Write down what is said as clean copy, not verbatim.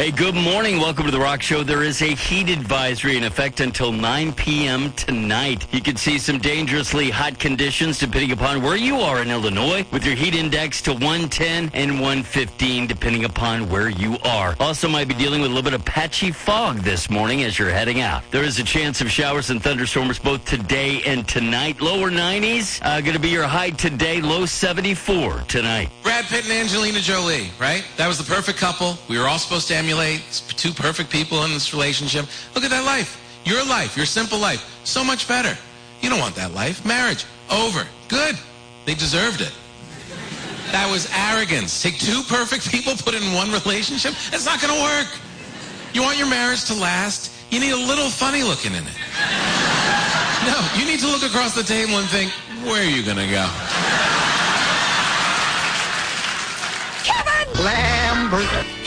Hey, good morning. Welcome to The Rock Show. There is a heat advisory in effect until 9 p.m. tonight. You can see some dangerously hot conditions depending upon where you are in Illinois, with your heat index to 110 and 115 depending upon where you are. Also might be dealing with a little bit of patchy fog this morning as you're heading out. There is a chance of showers and thunderstorms both today and tonight. Lower 90s, going to be your high today, low 74 tonight. Brad Pitt and Angelina Jolie, right? That was the perfect couple. We were all supposed to emulate two perfect people in this relationship. Look at that life. Your simple life. So much better. You don't want that life. Marriage. Over. Good. They deserved it. That was arrogance. Take two perfect people, put it in one relationship. It's not going to work. You want your marriage to last? You need a little funny looking in it. No, you need to look across the table and think, where are you going to go? Kevin Lambert.